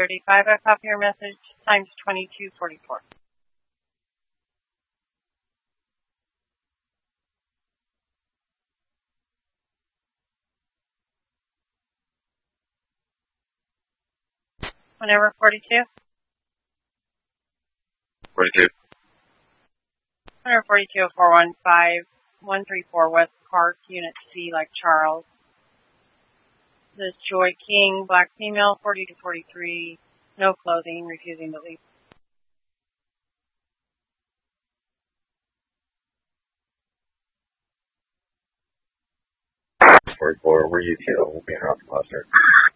10:35. I copy your message. Time's 22:44. Whenever 42. 42. 142 415 134 West Park, Unit C, like Charles. This is Joy King, black female, 40 to 43, no clothing, refusing to leave. 44, were you killed? Being off the cluster.